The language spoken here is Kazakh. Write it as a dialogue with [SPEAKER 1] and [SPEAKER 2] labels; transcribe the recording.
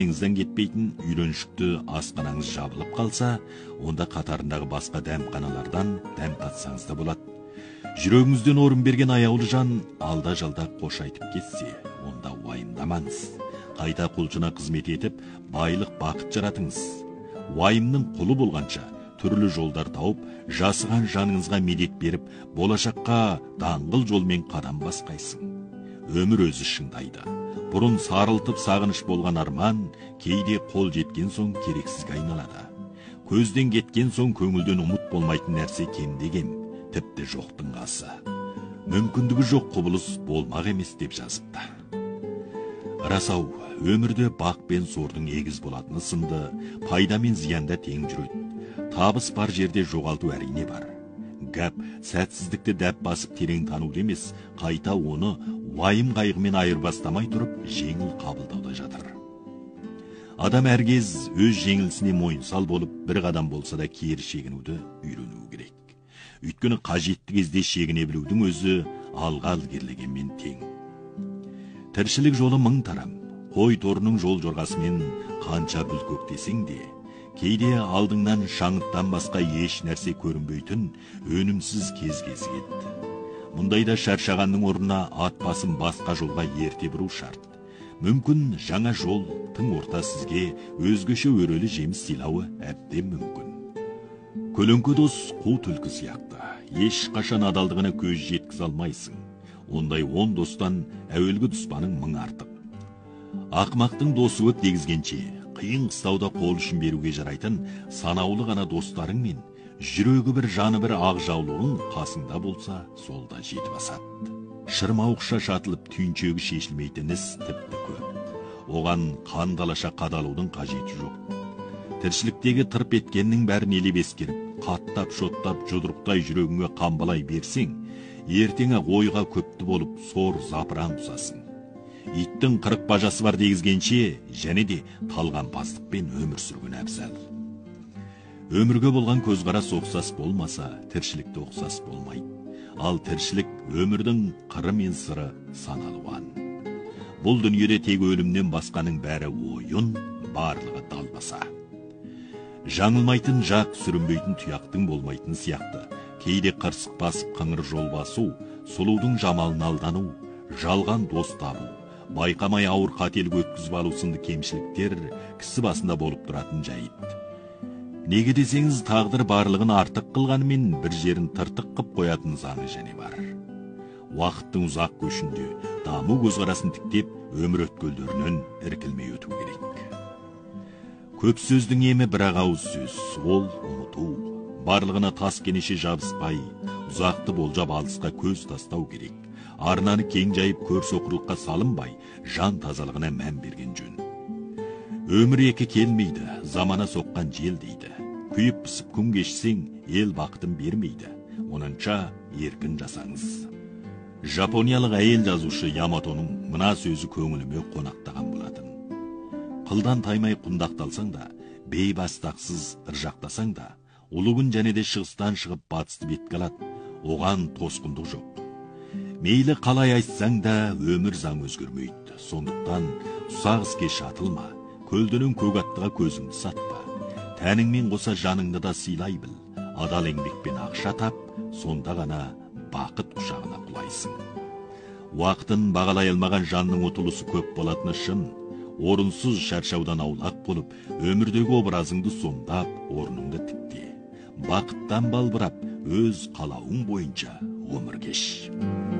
[SPEAKER 1] Еңізден кетпейтін үйреншікті асқанаңыз жабылып қалса, онда қатарындағы басқа дәмханалардан дәм татсаңыз да болады. Жүрегіңізден орын берген аяулы жан алда жалда қош айтып кетсе, онда уайымдамаңыз. Қайта құлшына қызмет етіп, байлық бақыт жаратыңыз. Уайымның құлы болғанша, түрлі жолдар тауып, жасыған жаныңызға медет беріп, болашаққа даңғыл жолмен қадам басқайсың. Өмір өзі шыңдайды. Бұрын сарылтып сағыныш болған арман, кейде қол жеткен соң керексізге айналады. Көзден кеткен соң көңілден ұмыт болмайтын нәрсе кемде-кем, тіпті жоқтың қасы. Мүмкіндігі жоқ құбылыс болмақ емес деп жазыпты. Расау, өмірде бақ пен сордың егіз болатыны сынды, пайда мен зиянда тең жүреді. Табыс бар жерде жоғалту әрине бар. Гәп сәтсіздікті дәп басып терең тануды емес, қайта оны уайым қайғымен айырбастамай тұрып, жеңіл қабылдауда жатыр. Адам әркез өз жеңілісіне мойынсал болып, бір қадам болса да кері шегінуді үйренуі керек. Өйткені қажетті кезде шегіне білудің өзі алға ілгерілегенмен тең. Тіршілік жолы мың тарам, қой торының жол жорғасымен қанша бүл көктесең де, кейде алдыңнан шаңыттан басқа еш нәрсе көрінбейтін өнімсіз кез кетті. Мұндайда шаршағанның орнына ат басын басқа жолға ерте бұру шарт. Мүмкін жаңа жол тың орта сізге өзгеше өрелі жеміс сыйлауы әбден мүмкін. Көлеңке дос қу түлкі сияқты, ешқашан адалдығына көз жеткізе алмайсың. Ондай 10 достан әуелгі дұспаның мың артық. Ақымақтың досы көп дегізгенше, қиын қыстауда қол ұшын беруге жарайтын санаулы ғана достарың мен жүрегі бір жаны бір ақ жаулығың қасыңда болса, сол да жетіп асады. Шырмауықша шатылып түйіншегі шешілмейтін іс тіпті көп. Оған қандалаша қадалудың қажеті жоқ. Тіршіліктегі тырп еткеннің бәрін елеп ескеріп, қаттап шоттап жұдырықтай жүрегіңе қамбалай берсең, ертеңі ойға көпті болып сор запыран құсасың. Иттің 40 бажасы бар дегізгенше, және де талғампаздықпен өмір сүрген әбзал. Өмірге болған көзқарас ұқсас болмаса, тіршілікте ұқсас болмайды. Ал тіршілік өмірдің қыры мен сыры саналуан. Бұл дүниеде тек өлімнен басқаның бәрі ойын, барлығы далбаса. Жаңылмайтын жақ, сүрінбейтін тұяқтың болмайтын сияқты. Кейде қырсық басып қыңыр жол басу, сұлудың жамалын алдану, жалған дос табу, байқамай ауыр қателік өткізіп алу сынды кемшіліктер кісі басында болып тұратын жайт. Неге десеңіз, тағдыр барлығын артық қылғанымен бір жерін тыртық қып қоятын заңы және бар. Уақыттың ұзақ көшінде даму көзқарасын тіктеп, өмір өткелдерінен іркілмей өту керек. Көп сөздің емі бір-ақ ауыз сөз, ол ұмыту. Барлығына тас кенеше жабыспай, ұзақты болжап алысқа көз тастау керек. Арнаны кең жайып көрсоқырлыққа салынбай, жан тазалығына мән берген жөн. Өмір екі келмейді, замана соққан жел дейді. Күйіп пісіп күн кешсең, ел бақытын бермейді. Онынша еркін жасаңыз. Жапониялық әйел жазушы Яматоның мына сөзі көңіліме қонақтаған болатын. Қылдан таймай құндақталсаң да, бейбастақсыз ыржақтасаң да, ұлы күн және де шығыстан шығып батысты бетке алады. Оған тосқындық жоқ. Мейлі қалай айтсаң да, өмір заң өзгермейді. Сондықтан ұсақ іске шатылма. Көлденең көк аттыға көзіңді сатпа. Тәніңмен қоса жаныңды да сыйлай біл. Адал еңбекпен ақша тап, сонда ғана бақыт құшағына құлайсың. Уақытын бағалай алмаған жанның ұтылысы көп болатыны шын. Орынсыз шаршаудан аулақ болып, өмірдегі образыңды сомдап, орныңды тікте. Бақыттан балбырап, өз қалауың бойынша өмір кеш.